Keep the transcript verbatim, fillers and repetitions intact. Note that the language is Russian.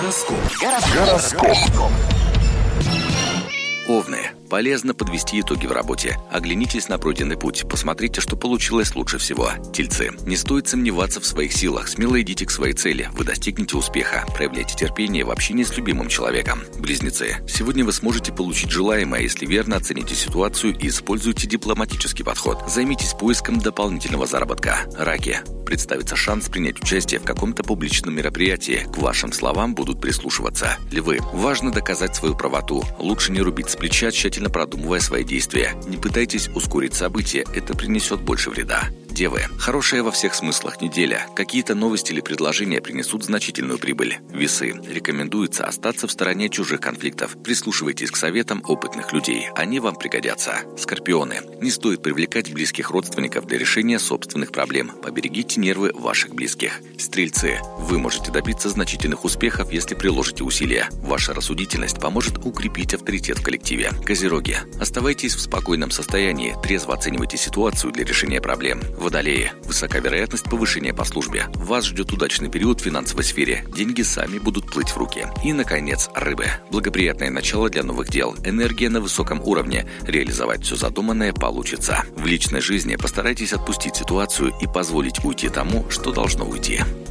Гороскоп. Гороскоп. Овны. Полезно подвести итоги в работе. Оглянитесь на пройденный путь. Посмотрите, что получилось лучше всего. Тельцы. Не стоит сомневаться в своих силах. Смело идите к своей цели. Вы достигнете успеха. Проявляйте терпение в общении с любимым человеком. Близнецы. Сегодня вы сможете получить желаемое, если верно оцените ситуацию и используйте дипломатический подход. Займитесь поиском дополнительного заработка. Раки. Представится шанс принять участие в каком-то публичном мероприятии. К вашим словам будут прислушиваться. Львы. Важно доказать свою правоту. Лучше не рубить с плеча, тщательно продумывая свои действия. Не пытайтесь ускорить события, это принесет больше вреда. Девы. Хорошая во всех смыслах неделя. Какие-то новости или предложения принесут значительную прибыль. Весы. Рекомендуется остаться в стороне чужих конфликтов. Прислушивайтесь к советам опытных людей. Они вам пригодятся. Скорпионы. Не стоит привлекать близких родственников для решения собственных проблем. Поберегите нервы ваших близких. Стрельцы. Вы можете добиться значительных успехов, если приложите усилия. Ваша рассудительность поможет укрепить авторитет в коллективе. Козероги. Оставайтесь в спокойном состоянии. Трезво оценивайте ситуацию для решения проблем. Водолеи. Высока вероятность повышения по службе. Вас ждет удачный период в финансовой сфере. Деньги сами будут плыть в руки. И, наконец, рыбы. Благоприятное начало для новых дел. Энергия на высоком уровне. Реализовать все задуманное получится. В личной жизни постарайтесь отпустить ситуацию и позволить уйти тому, что должно уйти.